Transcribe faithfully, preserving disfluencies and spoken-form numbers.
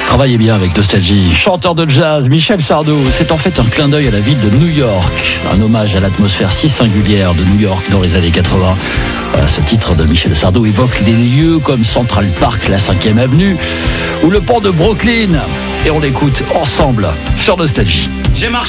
Travaillez bien avec Nostalgie. Chanteur de jazz, Michel Sardou. C'est en fait un clin d'œil à la ville de New York. Un hommage à l'atmosphère si singulière de New York dans les années quatre-vingts. Voilà, ce titre de Michel Sardou évoque des lieux comme Central Park, la cinquième avenue ou le pont de Brooklyn. Et on l'écoute ensemble sur Nostalgie. J'ai marché